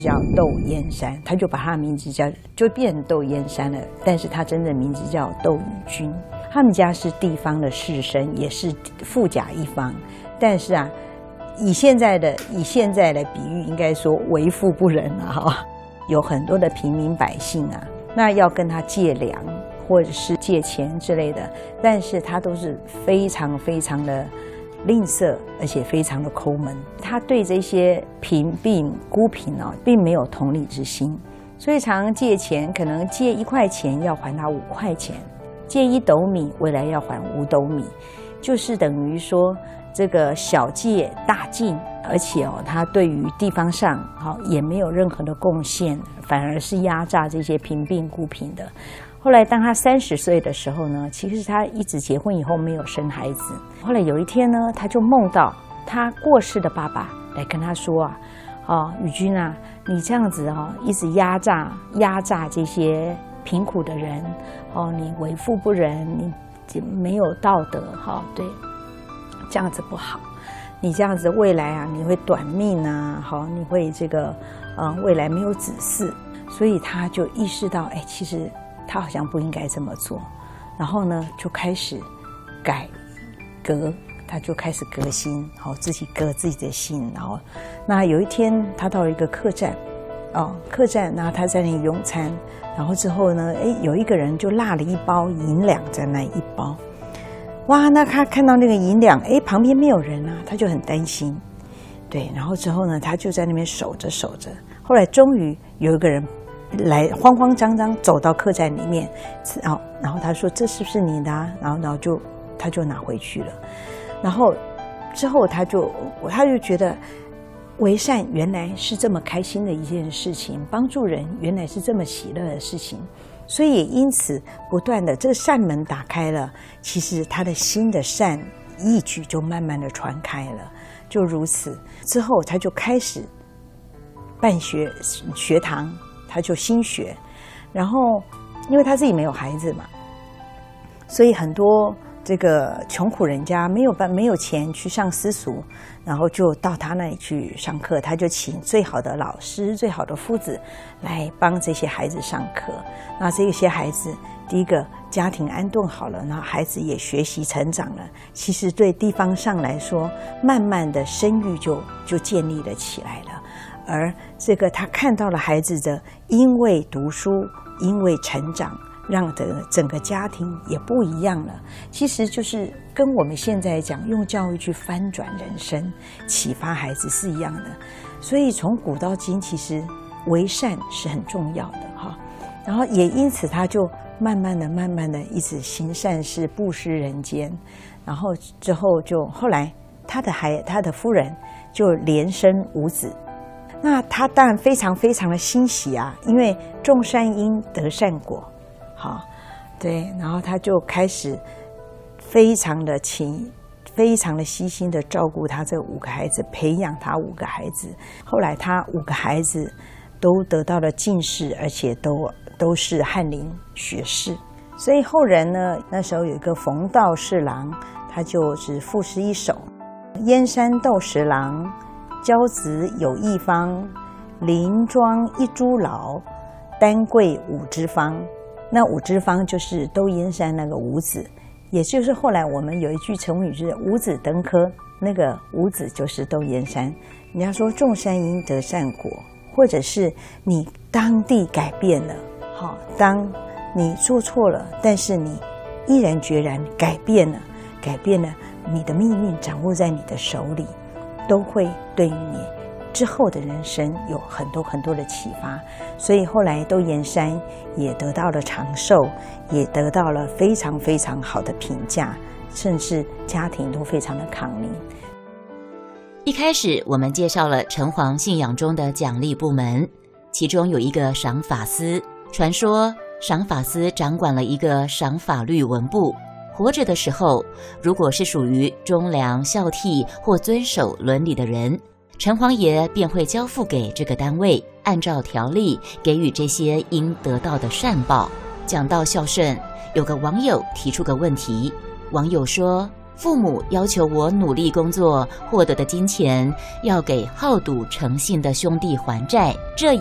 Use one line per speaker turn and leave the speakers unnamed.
叫窦燕山，他就把他的名字就变成窦燕山了，但是他真正的名字叫窦宇君。他们家是地方的士绅，也是富甲一方，但是啊，以现在的比喻，应该说为富不仁了哈。有很多的平民百姓啊，那要跟他借粮或者是借钱之类的，但是他都是非常非常的吝啬，而且非常的抠门。他对这些贫病孤贫并没有同理之心，所以常常借钱，可能借1块钱要还他5块钱，借1斗米未来要还5斗米，就是等于说这个小借大进，而且他对于地方上也没有任何的贡献，反而是压榨这些贫病孤贫的。后来当他30岁的时候呢，其实他一直结婚以后没有生孩子。后来有一天呢，他就梦到他过世的爸爸来跟他说宇君啊，你这样子一直压榨这些贫苦的人你为富不仁，你没有道德对，这样子不好。你这样子未来啊，你会短命啊，你会这个未来没有子嗣。所以他就意识到，其实他好像不应该这么做，然后呢就开始改革，他就开始革新，自己革自己的心。然后那有一天他到了一个客栈，然后他在那里用餐，然后之后呢有一个人就落了1包银两在那一包。哇，那他看到那个银两，旁边没有人啊，他就很担心。对，然后之后呢他就在那边守着，后来终于有一个人来，慌慌张张走到客栈里面，然后他说这是不是你的然后他就拿回去了。然后之后他就觉得为善原来是这么开心的一件事情，帮助人原来是这么喜乐的事情，所以也因此不断的这个善门打开了，其实他的心的善义举就慢慢的传开了。就如此之后，他就开始办学堂，他就新学。然后因为他自己没有孩子嘛，所以很多这个穷苦人家没有钱去上私塾，然后就到他那里去上课。他就请最好的老师、最好的夫子来帮这些孩子上课。那这些孩子，第一个家庭安顿好了，然后孩子也学习成长了，其实对地方上来说，慢慢的声誉就建立了起来了。而这个他看到了孩子的因为读书，因为成长，让整个家庭也不一样了。其实就是跟我们现在讲用教育去翻转人生、启发孩子是一样的。所以从古到今，其实为善是很重要的然后也因此他就慢慢的一直行善事，布施人间。然后之后就后来他的夫人就连生5子。那他当然非常非常的欣喜啊，因为种善因得善果。对，然后他就开始非常的悉心的照顾他这5个孩子，培养他5个孩子。后来他5个孩子都得到了进士，而且都是翰林学士。所以后人呢，那时候有一个冯道侍郎，他就是赋诗一首：燕山窦十郎，骄子有一方，林庄一株老，丹桂5枝方。那5枝方就是窦燕山那个5子，也就是后来我们有一句成语就是5子登科，那个5子就是窦燕山。人家说种善因得善果，或者是你当地改变了，当你做错了，但是你毅然决然改变了，你的命运掌握在你的手里，都会对于你之后的人生有很多很多的启发。所以后来窦燕山也得到了长寿，也得到了非常非常好的评价，甚至家庭都非常的康宁。
一开始我们介绍了城隍信仰中的奖励部门，其中有一个赏法司。传说赏法司掌管了一个赏法律文部，活着的时候，如果是属于忠良孝悌或遵守伦理的人，城隍爷便会交付给这个单位，按照条例给予这些应得到的善报。讲到孝顺，有个网友提出个问题，网友说， 父母要求我努力工作获得的金钱要给好赌成性的兄弟还债，这